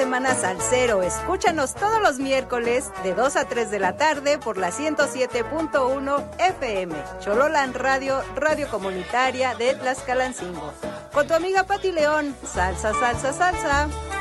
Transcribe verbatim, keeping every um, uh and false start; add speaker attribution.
Speaker 1: semana salsero. Escúchanos todos los miércoles de dos a tres de la tarde por la ciento siete punto uno F M. Chololan Radio, radio comunitaria de Tlaxcalancingo. Con tu amiga Pati León. Salsa, salsa, salsa.